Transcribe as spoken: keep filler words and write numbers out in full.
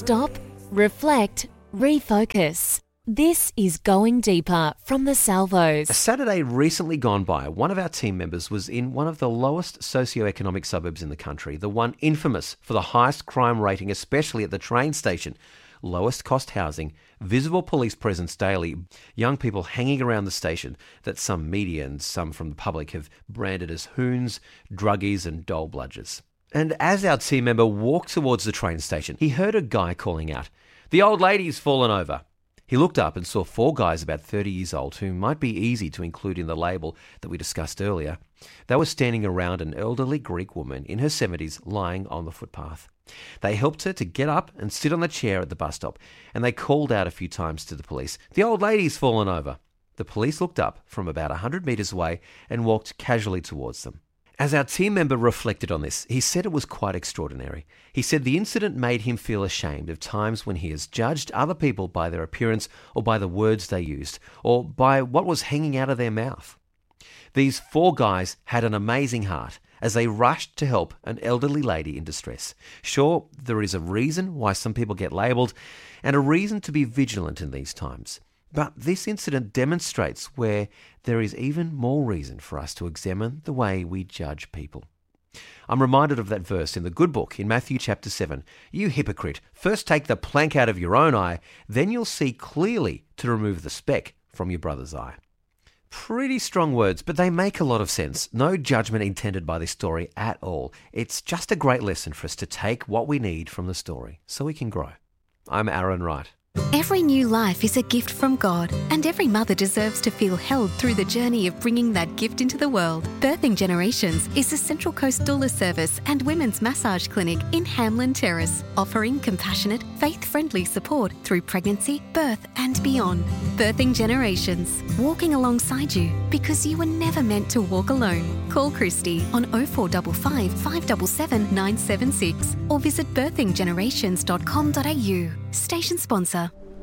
Stop, reflect, refocus. This is Going Deeper from the Salvos. A Saturday recently gone by, one of our team members was in one of the lowest socioeconomic suburbs in the country, the one infamous for the highest crime rating, especially at the train station. Lowest cost housing, visible police presence daily, young people hanging around the station that some media and some from the public have branded as hoons, druggies and dole bludgers. And as our team member walked towards the train station, he heard a guy calling out, "The old lady's fallen over." He looked up and saw four guys about thirty years old who might be easy to include in the label that we discussed earlier. They were standing around an elderly Greek woman in her seventies lying on the footpath. They helped her to get up and sit on the chair at the bus stop, and they called out a few times to the police, "The old lady's fallen over." The police looked up from about one hundred metres away and walked casually towards them. As our team member reflected on this, he said it was quite extraordinary. He said the incident made him feel ashamed of times when he has judged other people by their appearance or by the words they used or by what was hanging out of their mouth. These four guys had an amazing heart as they rushed to help an elderly lady in distress. Sure, there is a reason why some people get labelled and a reason to be vigilant in these times. But this incident demonstrates where there is even more reason for us to examine the way we judge people. I'm reminded of that verse in the good book in Matthew chapter seven. "You hypocrite, first take the plank out of your own eye, then you'll see clearly to remove the speck from your brother's eye." Pretty strong words, but they make a lot of sense. No judgment intended by this story at all. It's just a great lesson for us to take what we need from the story so we can grow. I'm Aaron Wright. Every new life is a gift from God, and every mother deserves to feel held through the journey of bringing that gift into the world. Birthing Generations is a Central Coast doula service and women's massage clinic in Hamlin Terrace, offering compassionate, faith-friendly support through pregnancy, birth and beyond. Birthing Generations, walking alongside you because you were never meant to walk alone. Call Christy on oh four five five, five seven seven, nine seven six or visit birthing generations dot com dot a u. Station sponsor.